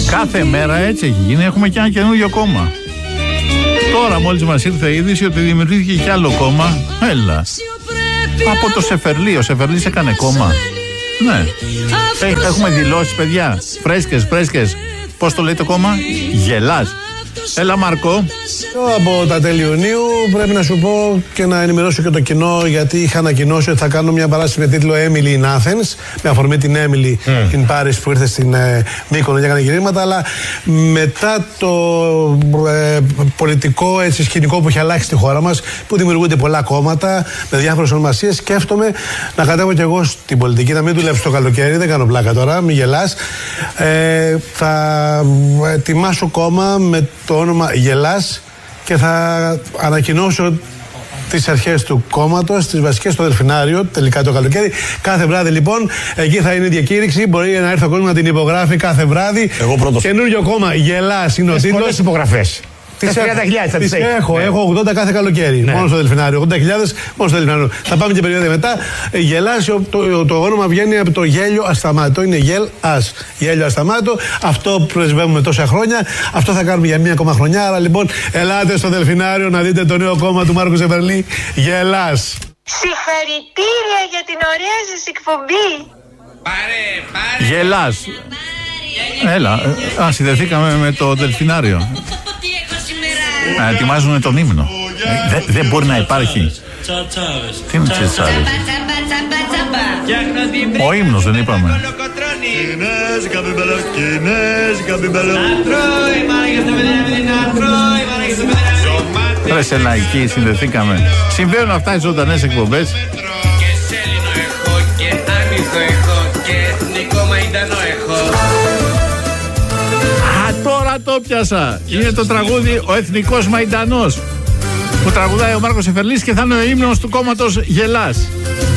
Κάθε μέρα έτσι έχει γίνει. Έχουμε και ένα καινούριο κόμμα. Τώρα μόλις μας ήρθε η είδηση ότι δημιουργήθηκε κι άλλο κόμμα. Έλα. Από το Σεφερλί. Ο Σεφερλής έκανε κόμμα. Ναι. Έχουμε δηλώσεις, παιδιά. Φρέσκες. Πώς το λέει το κόμμα? Γελάς. Έλα Μάρκο. Από τα τέλη Ιουνίου πρέπει να σου πω και να ενημερώσω και το κοινό, γιατί είχα ανακοινώσει ότι θα κάνω μια παράσταση με τίτλο Emily in Athens, με αφορμή την Emily in Paris που ήρθε στην Μύκονο και έκανε γυρίσματα, αλλά μετά το πολιτικό σκηνικό που έχει αλλάξει στη χώρα μας, που δημιουργούνται πολλά κόμματα με διάφορες ονομασίες, σκέφτομαι να κατέβω κι εγώ στην πολιτική, να μην δουλέψω το καλοκαίρι, δεν κάνω πλάκα τώρα, μην γελάς. Θα ετοιμάσω κόμμα με το όνομα Γελάς και θα ανακοινώσω τις αρχές του κόμματος, τις βασικές στο Δελφινάριο, τελικά το καλοκαίρι. Κάθε βράδυ λοιπόν, εκεί θα είναι η διακήρυξη. Μπορεί να έρθει ο κόσμος να την υπογράφει κάθε βράδυ. Εγώ πρώτος. Καινούριο κόμμα, Γελάς είναι ο τίτλος. Πολλές υπογραφές. Τις έχω 80 κάθε καλοκαίρι. Ναι. Μόνο στο Δελφινάριο. 80.000 μόνο στο Δελφινάριο. Θα πάμε και περίοδο μετά. Γελάς, το όνομα βγαίνει από το γέλιο ασταμάτητο. Είναι γελ-ας. Γέλιο ασταμάτητο. Αυτό πρεσβεύουμε τόσα χρόνια. Αυτό θα κάνουμε για μία ακόμα χρονιά. Άρα λοιπόν, ελάτε στο Δελφινάριο να δείτε το νέο κόμμα του Μάρκου Σεφερλί. Γελάς. Συγχαρητήρια για την ωραία σας εκπομπή. Γελάς. Έλα. Συνδεθήκαμε με το Δελφινάριο. Ετοιμάζουν τον ύμνο. Δεν μπορεί να υπάρχει. Τι είναι τσιτσάρες? Ο ύμνος δεν είπαμε? Ρε σε λαϊκή συνδεθήκαμε. Συμβαίνουν αυτά οι ζωντανές εκπομπές. Τώρα το πιάσα. Είναι το τραγούδι «Ο Εθνικός Μαϊντανός» που τραγουδάει ο Μάρκος Σεφερλής και θα είναι ο ύμνος του κόμματος Γελάς.